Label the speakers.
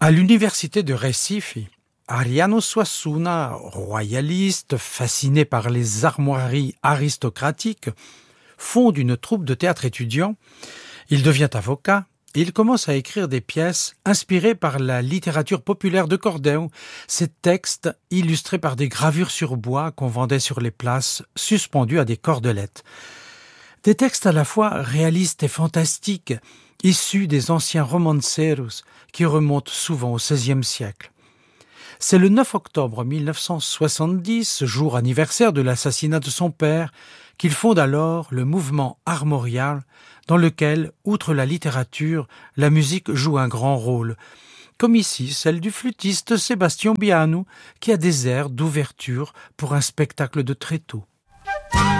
Speaker 1: À l'université de Recife, Ariano Suassuna, royaliste, fasciné par les armoiries aristocratiques, fonde une troupe de théâtre étudiant. Il devient avocat et il commence à écrire des pièces inspirées par la littérature populaire de Cordel, ces textes illustrés par des gravures sur bois qu'on vendait sur les places, suspendus à des cordelettes. Des textes à la fois réalistes et fantastiques, issus des anciens romanceros qui remontent souvent au XVIe siècle. C'est le 9 octobre 1970, jour anniversaire de l'assassinat de son père, qu'il fonde alors le mouvement armorial, dans lequel, outre la littérature, la musique joue un grand rôle, comme ici celle du flûtiste Sebastião Biano, qui a des airs d'ouverture pour un spectacle de tréteaux.